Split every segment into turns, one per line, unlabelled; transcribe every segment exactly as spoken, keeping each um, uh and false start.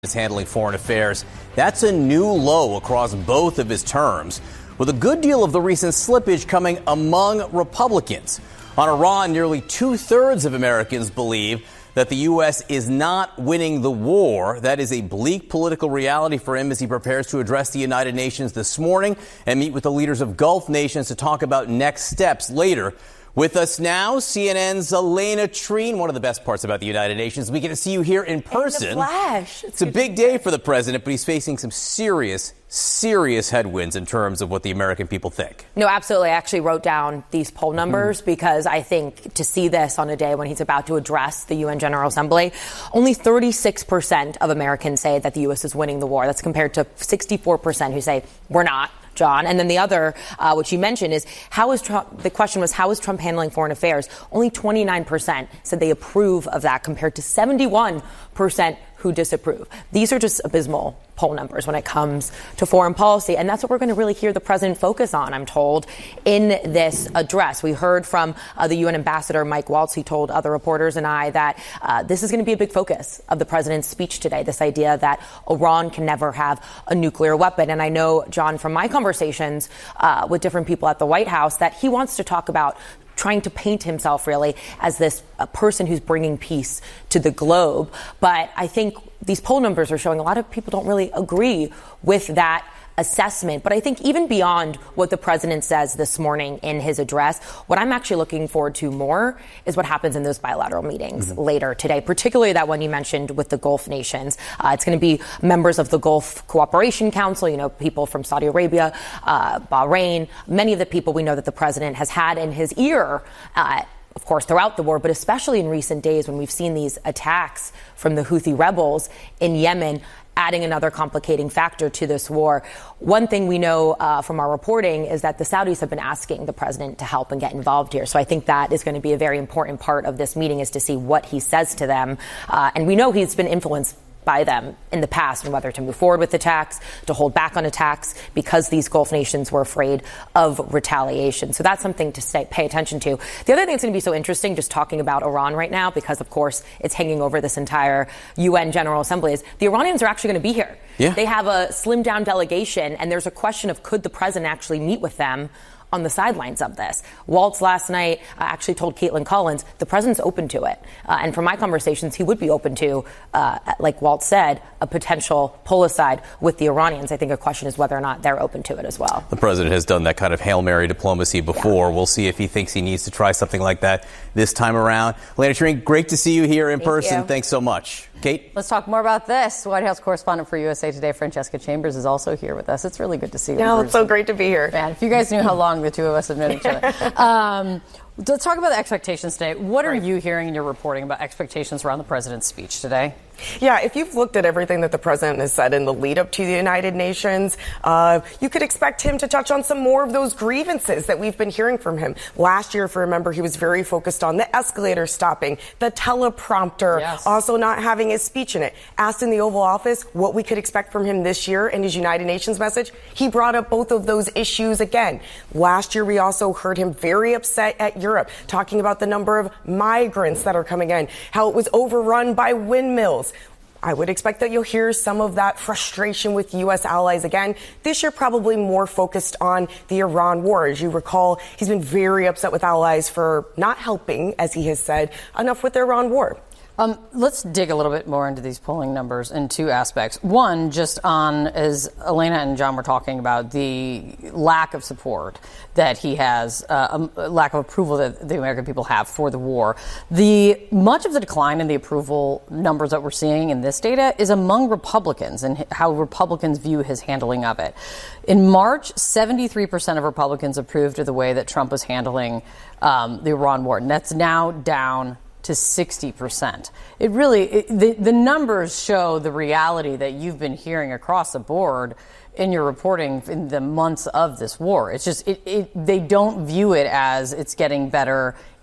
is handling foreign affairs. That's a new low across both of his terms, with a good deal of the recent slippage coming among Republicans. On Iran, nearly two-thirds of Americans believe that the U S is not winning the war. That is a bleak political reality for him as he prepares to address the United Nations this morning and meet with the leaders of Gulf nations to talk about next steps later. With us now, C N N's Elena Treen. One of the best parts about the United Nations, we get to see you here in person.
In the flash.
It's, it's a big day for the president, but he's facing some serious, serious headwinds in terms of what the American people think.
No, absolutely. I actually wrote down these poll numbers mm-hmm. because I think to see this on a day when he's about to address the U N General Assembly, only thirty-six percent of Americans say that the U S is winning the war. That's compared to sixty-four percent who say we're not. John. And then the other, uh, which you mentioned, is how is Trump, the question was, how is Trump handling foreign affairs? Only twenty-nine percent said they approve of that compared to seventy-one percent who disapprove. These are just abysmal poll numbers when it comes to foreign policy. And that's what we're going to really hear the president focus on, I'm told, in this address. We heard from uh, the U N ambassador, Mike Waltz. He told other reporters and I that uh, this is going to be a big focus of the president's speech today, this idea that Iran can never have a nuclear weapon. And I know, John, from my conversations uh, with different people at the White House, that he wants to talk about trying to paint himself really as this a person who's bringing peace to the globe. But I think these poll numbers are showing a lot of people don't really agree with that assessment. But I think even beyond what the president says this morning in his address, what I'm actually looking forward to more is what happens in those bilateral meetings mm-hmm. later today, particularly that one you mentioned with the Gulf nations. Uh, it's going to be members of the Gulf Cooperation Council, you know, people from Saudi Arabia, uh, Bahrain, many of the people we know that the president has had in his ear, uh, of course, throughout the war, but especially in recent days when we've seen these attacks from the Houthi rebels in Yemen, adding another complicating factor to this war. One thing we know uh, from our reporting is that the Saudis have been asking the president to help and get involved here. So I think that is going to be a very important part of this meeting, is to see what he says to them. Uh, and we know he's been influenced by them in the past, and whether to move forward with attacks, to hold back on attacks, because these Gulf nations were afraid of retaliation. So that's something to stay, pay attention to. The other thing that's going to be so interesting, just talking about Iran right now, because of course it's hanging over this entire U N General Assembly, is the Iranians are actually going to be here.
Yeah.
They have a slimmed down delegation, and there's a question of could the president actually meet with them on the sidelines of this. Waltz last night uh, actually told Caitlin Collins the president's open to it. Uh, and from my conversations, he would be open to, uh, like Waltz said, a potential pull aside with the Iranians. I think a question is whether or not they're open to it as well.
The president has done that kind of Hail Mary diplomacy before. Yeah. We'll see if he thinks he needs to try something like that this time around. Elena Treen, great to see you here in
Thank
person.
You.
Thanks so much. Kate?
Let's talk more about this. White House correspondent for U S A Today, Francesca Chambers, is also here with us. It's really good to see you.
No, it's so great to be here.
Man, if you guys knew how long the two of us have known each other. Um, let's talk about the expectations today. What are right. you hearing in your reporting about expectations around the president's speech today?
Yeah, if you've looked at everything that the president has said in the lead up to the United Nations, uh, you could expect him to touch on some more of those grievances that we've been hearing from him. Last year, if you remember, he was very focused on the escalator stopping, the teleprompter,
yes.
also not having his speech in it. Asked in the Oval Office what we could expect from him this year in his United Nations message, he brought up both of those issues again. Last year, we also heard him very upset at Europe, talking about the number of migrants that are coming in, how it was overrun by windmills. I would expect that you'll hear some of that frustration with U S allies again. This year, probably more focused on the Iran war. As you recall, he's been very upset with allies for not helping, as he has said, enough with the Iran war.
Um, let's dig a little bit more into these polling numbers in two aspects. One, just on, as Elena and John were talking about, the lack of support that he has, uh, a lack of approval that the American people have for the war. The much of the decline in the approval numbers that we're seeing in this data is among Republicans and how Republicans view his handling of it. In March, seventy-three percent of Republicans approved of the way that Trump was handling um, the Iran war, and that's now down to sixty percent. It really, it, the, the numbers show the reality that you've been hearing across the board in your reporting in the months of this war. It's just, it, it, they don't view it as it's getting better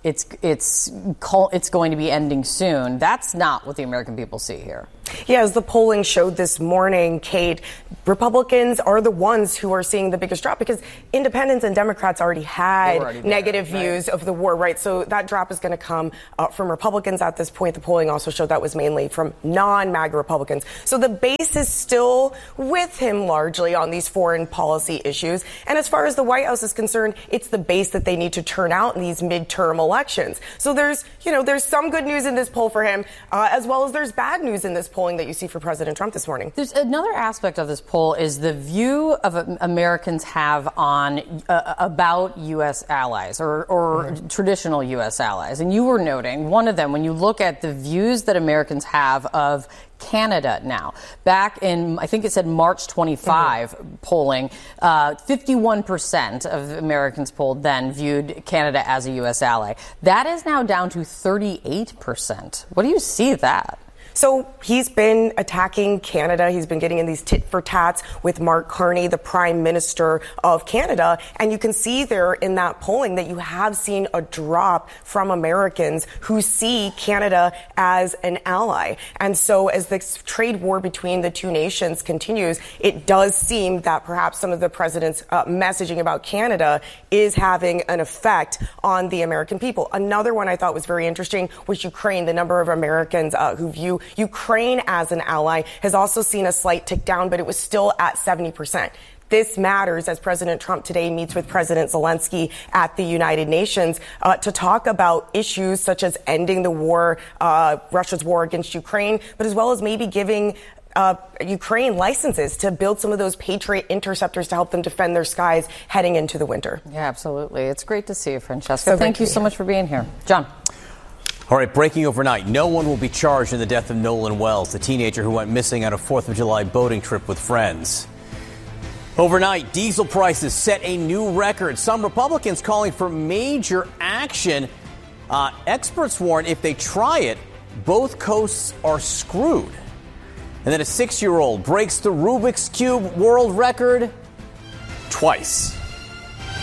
it's it's it's going to be ending soon. That's not what the American people see here.
Yeah, as the polling showed this morning, Kate, Republicans are the ones who are seeing the biggest drop because independents and Democrats already had
already there,
negative
right?
views of the war, right? So that drop is going to come uh, from Republicans at this point. The polling also showed that was mainly from non-MAGA Republicans. So the base is still with him largely on these foreign policy issues. And as far as the White House is concerned, it's the base that they need to turn out in these midterm elections. So there's, you know, there's some good news in this poll for him, uh, as well as there's bad news in this poll polling that you see for President Trump this morning.
There's another aspect of this poll is the view of Americans have on uh, about U S allies or, or mm-hmm. traditional U S allies. And you were noting one of them when you look at the views that Americans have of Canada now. Back in, I think it said March twenty-five mm-hmm. polling, uh, fifty-one percent of Americans polled then viewed Canada as a U S ally. That is now down to thirty-eight percent. What do you see that?
So he's been attacking Canada. He's been getting in these tit for tats with Mark Carney, the Prime Minister of Canada. And you can see there in that polling that you have seen a drop from Americans who see Canada as an ally. And so as this trade war between the two nations continues, it does seem that perhaps some of the president's uh, messaging about Canada is having an effect on the American people. Another one I thought was very interesting was Ukraine. The number of Americans uh, who view Ukraine as an ally has also seen a slight tick down, but it was still at seventy percent. This matters as President Trump today meets with President Zelensky at the United Nations uh, to talk about issues such as ending the war, uh, Russia's war against Ukraine, but as well as maybe giving Uh, Ukraine licenses to build some of those Patriot interceptors to help them defend their skies heading into the winter.
Yeah, absolutely. It's great to see you, Francesca.
So
Thank you so much for being here. John.
All right, breaking overnight. No one will be charged in the death of Nolan Wells, the teenager who went missing on a fourth of July boating trip with friends. Overnight, diesel prices set a new record. Some Republicans calling for major action. Uh, experts warn if they try it, both coasts are screwed. And then a six-year-old breaks the Rubik's Cube world record twice.